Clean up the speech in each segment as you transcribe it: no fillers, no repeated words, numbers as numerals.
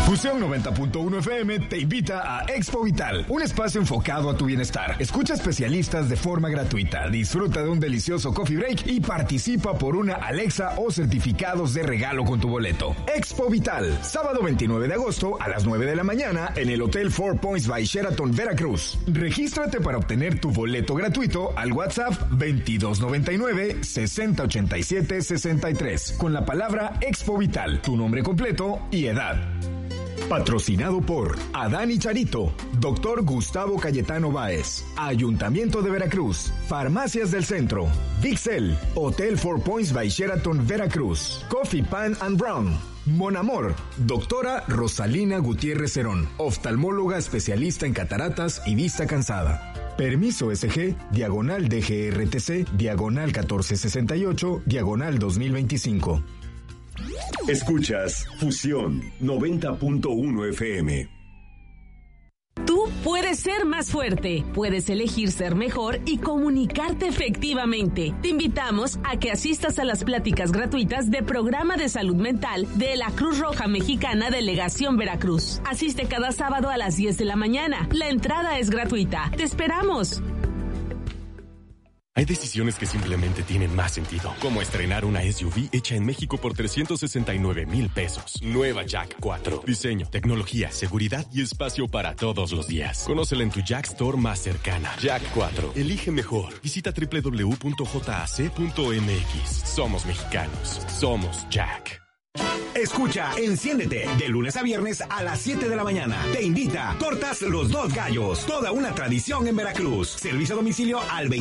Fusión 90.1 FM te invita a Expo Vital, un espacio enfocado a tu bienestar. Escucha especialistas de forma gratuita, disfruta de un delicioso coffee break y participa por una Alexa o certificados de regalo con tu boleto. Expo Vital, sábado 29 de agosto a las 9 de la mañana en el Hotel Four Points by Sheraton, Veracruz. Regístrate para obtener tu boleto gratuito al WhatsApp 2299-6087-63 con la palabra Expo Vital, tu nombre completo y edad. Patrocinado por Adán y Charito, Dr. Gustavo Cayetano Báez, Ayuntamiento de Veracruz, Farmacias del Centro, Dixel, Hotel Four Points by Sheraton, Veracruz, Coffee Pan and Brown, Mon Amor, Doctora Rosalina Gutiérrez Cerón, oftalmóloga especialista en cataratas y vista cansada. Permiso SG, diagonal DGRTC, diagonal 1468, diagonal 2025. Escuchas Fusión 90.1 FM. Tú puedes ser más fuerte, puedes elegir ser mejor y comunicarte efectivamente. Te invitamos a que asistas a las pláticas gratuitas de Programa de Salud Mental de la Cruz Roja Mexicana Delegación Veracruz. Asiste cada sábado a las 10 de la mañana. La entrada es gratuita. ¡Te esperamos! Hay decisiones que simplemente tienen más sentido, como estrenar una SUV hecha en México por 369,000 pesos. Nueva Jack 4. Diseño, tecnología, seguridad y espacio para todos los días. Conócela en tu Jack Store más cercana. Jack 4. Elige mejor. Visita www.jac.mx. Somos mexicanos. Somos Jack. Escucha Enciéndete de lunes a viernes a las 7 de la mañana. Te invita Tortas Los Dos Gallos, toda una tradición en Veracruz. Servicio a domicilio al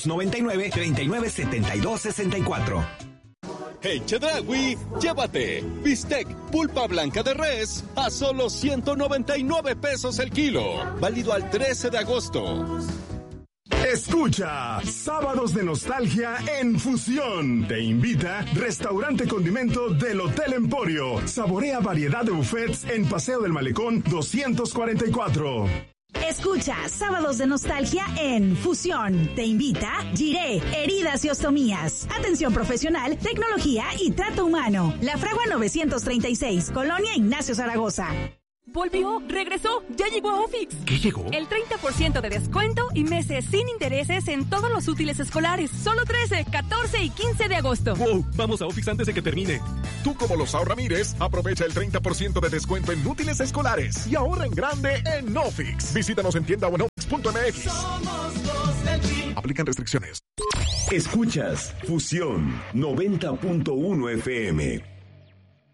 2299-397264. Hey Chedraui, llévate bistec pulpa blanca de res a solo 199 pesos el kilo. Válido al 13 de agosto. Escucha Sábados de Nostalgia en Fusión. Te invita Restaurante Condimento del Hotel Emporio. Saborea variedad de buffets en Paseo del Malecón 244. Escucha Sábados de Nostalgia en Fusión. Te invita Giré, Heridas y Ostomías. Atención profesional, tecnología y trato humano. La Fragua 936, Colonia Ignacio Zaragoza. Volvió, regresó, ya llegó a Ofix. ¿Qué llegó? El 30% de descuento y meses sin intereses en todos los útiles escolares. Solo 13, 14 y 15 de agosto. ¡Wow! Vamos a Ofix antes de que termine. Tú, como los Ramírez, aprovecha el 30% de descuento en útiles escolares y ahorra en grande en Ofix. Visítanos en tienda o en ofix.mx. Aplican restricciones. Escuchas Fusión 90.1 FM.